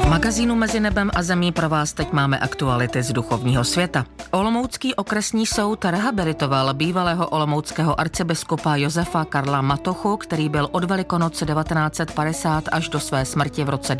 Magazínu Mezi nebem a zemí pro vás teď máme aktuality z duchovního světa. Olomoucký okresní soud rehabilitoval bývalého olomouckého arcibiskupa Josefa Karla Matochu, který byl od Velikonoc 1950 až do své smrti v roce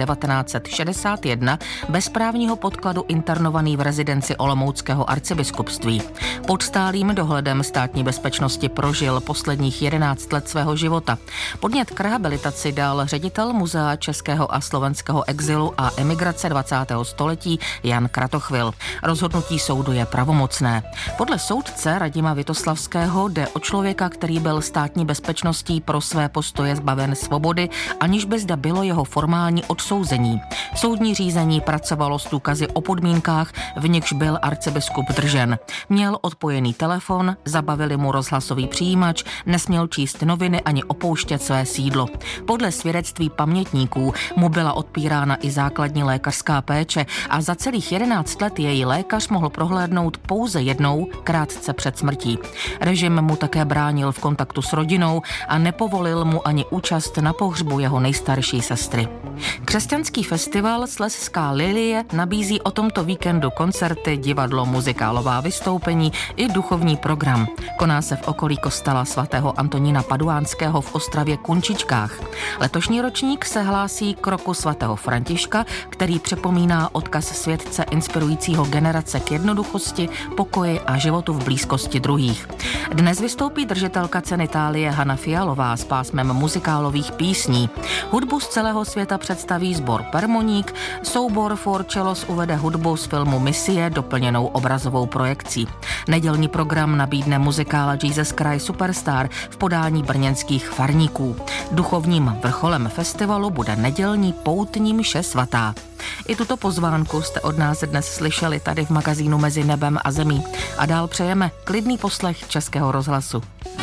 1961 bez právního podkladu internovaný v rezidenci olomouckého arcibiskupství. Pod stálým dohledem státní bezpečnosti prožil posledních 11 let svého života. Podnět k rehabilitaci dal ředitel Muzea českého a slovenského exilu a emigrace 20. století Jan Kratochvil. Rozhodnutí soudu je pravomocné. Podle soudce Radima Vitoslavského jde o člověka, který byl státní bezpečností pro své postoje zbaven svobody, aniž by zda bylo jeho formální odsouzení. Soudní řízení pracovalo s důkazy o podmínkách, v nichž byl arcibiskup držen. Měl odpojený telefon, zabavili mu rozhlasový přijímač, nesměl číst noviny ani opouštět své sídlo. Podle svědectví pamětníků mu byla odpírána i základní lékařská péče a za celých 11 let její lékař mohl prohlédnout pouze jednou, krátce před smrtí. Režim mu také bránil v kontaktu s rodinou a nepovolil mu ani účast na pohřbu jeho nejstarší sestry. Křesťanský festival Slezská lilie nabízí o tomto víkendu koncerty, divadlo, muzikálová vystoupení i duchovní program. Koná se v okolí kostela svatého Antonína Paduánského v Ostravě Kunčičkách. Letošní ročník se hlásí k roku svatého Františka, který připomíná odkaz světce inspirujícího generace k jednoduchosti, pokoji a životu v blízkosti druhých. Dnes vystoupí držitelka ceny Thálie Hana Fialová s pásmem muzikálových písní. Hudbu z celého světa představí sbor Permoník, soubor For Cellos uvede hudbu z filmu Misie doplněnou obrazovou projekcí. Nedělní program nabídne muzikála Jesus Christ Superstar v podání brněnských farníků. Duchovním vrcholem festivalu bude nedělní poutní mše svatá. I tuto pozvánku jste od nás dnes slyšeli tady v magazínu Mezi nebem a zemí. A dál přejeme klidný poslech Českého rozhlasu.